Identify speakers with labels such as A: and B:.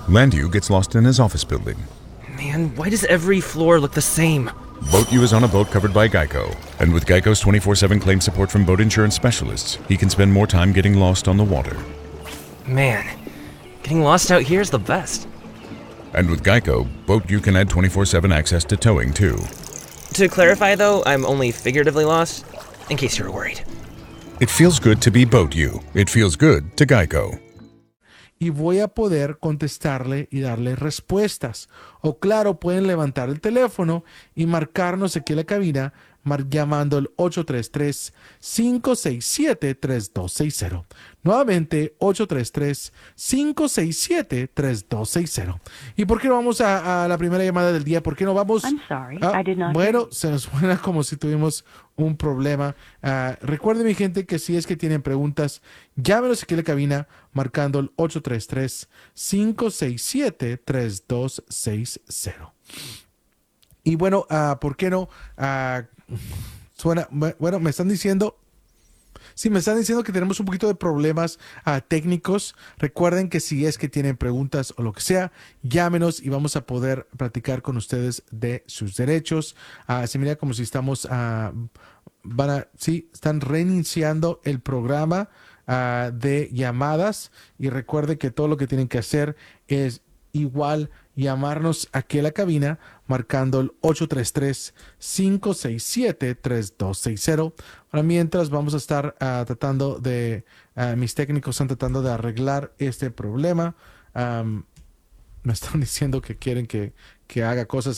A: Landu gets lost in his office building.
B: Man, why does every floor look the same?
A: Boat U is on a boat covered by Geico, and with Geico's 24/7 claim support from boat insurance specialists, he can spend more time getting lost on the water.
B: Man, getting lost out here is the best.
A: And with Geico, Boat U can add 24/7 access to towing too.
B: To clarify though, I'm only figuratively lost, in case you were worried.
A: It feels good to be Boat U. It feels good to Geico.
C: Y voy a poder contestarle y darle respuestas. O claro, pueden levantar el teléfono y marcarnos aquí en la cabina llamando al 833-567-3260. Nuevamente, 833-567-3260. ¿Y por qué no vamos a la primera llamada del día? ¿Por qué no vamos?
D: I'm sorry, I did not
C: Bueno, se nos suena como si tuvimos un problema. Recuerden, mi gente, que si es que tienen preguntas, llámenos aquí en la cabina marcando el 833-567-3260. Y bueno, ¿por qué no? Bueno, me están diciendo que tenemos un poquito de problemas técnicos. Recuerden que si es que tienen preguntas o lo que sea, llámenos y vamos a poder platicar con ustedes de sus derechos. Se mira como si estamos, están reiniciando el programa de llamadas, y recuerden que todo lo que tienen que hacer es igual llamarnos aquí a la cabina marcando el 833-567-3260. Ahora, mientras vamos a estar tratando de, mis técnicos están tratando de arreglar este problema. Me están diciendo que quieren que haga cosas